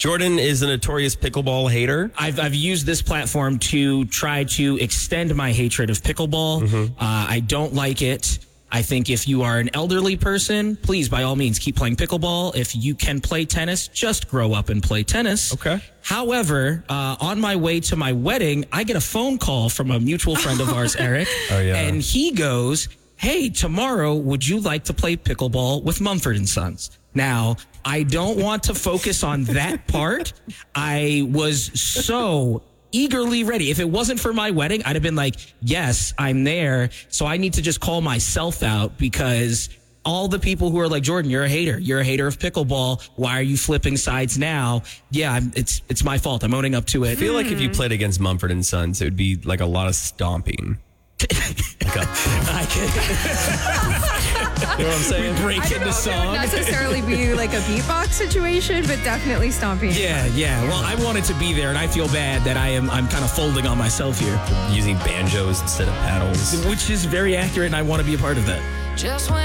Jordan is a notorious pickleball hater. I've used this platform to try to extend my hatred of pickleball. I don't like it. I think if you are an elderly person, please, by all means, keep playing pickleball. If you can play tennis, just grow up and play tennis. Okay. However, on my way to my wedding, I get a phone call from a mutual friend of ours, Eric. Oh, yeah. And he goes, hey, tomorrow, would you like to play pickleball with Mumford & Sons? Now, I don't want to focus on that part. I was so eagerly ready. If it wasn't for my wedding, I'd have been like, yes, I'm there. So I need to just call myself out because all the people who are like, Jordan, you're a hater. You're a hater of pickleball. Why are you flipping sides now? Yeah, it's my fault. I'm owning up to it. I feel like if you played against Mumford & Sons, it would be like a lot of stomping. I can. You know what I'm saying? Break into song. It wouldn't necessarily be like a beatbox situation, but definitely stomping. Yeah. Well, I wanted to be there, and I feel bad that I'm kind of folding on myself here. Using banjos instead of paddles. Which is very accurate, and I want to be a part of that. Just when